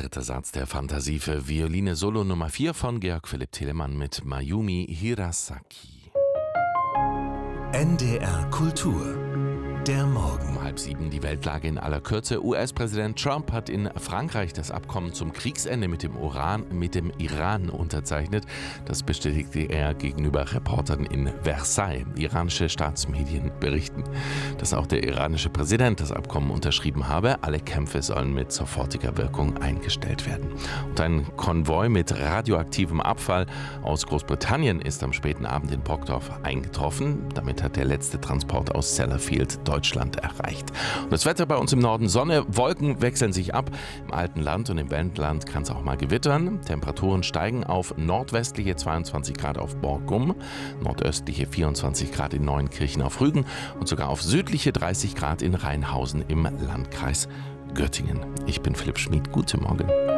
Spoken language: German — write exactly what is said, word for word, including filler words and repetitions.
dritte Satz der Fantasie für Violine Solo Nummer vier von Georg Philipp Telemann mit Mayumi Hirasaki. N D R Kultur. Der Morgen. Um halb sieben die Weltlage in aller Kürze. U S-Präsident Trump hat in Frankreich das Abkommen zum Kriegsende mit dem, Uran, mit dem Iran unterzeichnet. Das bestätigte er gegenüber Reportern in Versailles. Iranische Staatsmedien berichten, dass auch der iranische Präsident das Abkommen unterschrieben habe. Alle Kämpfe sollen mit sofortiger Wirkung eingestellt werden. Und ein Konvoi mit radioaktivem Abfall aus Großbritannien ist am späten Abend in Brockdorf eingetroffen. Damit hat der letzte Transport aus Sellafield Deutschland erreicht. Und das Wetter bei uns im Norden: Sonne, Wolken wechseln sich ab. Im alten Land und im Wendland kann es auch mal gewittern. Temperaturen steigen auf nordwestliche zweiundzwanzig Grad auf Borkum, nordöstliche vierundzwanzig Grad in Neuenkirchen auf Rügen und sogar auf südliche dreißig Grad in Rheinhausen im Landkreis Göttingen. Ich bin Philipp Schmid. Guten Morgen.